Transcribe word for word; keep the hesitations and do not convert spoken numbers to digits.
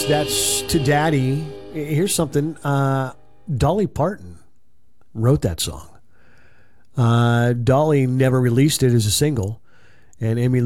That's that's to Daddy. Here's something. Uh, Dolly Parton wrote that song. Uh, Dolly never released it as a single, and Emmylou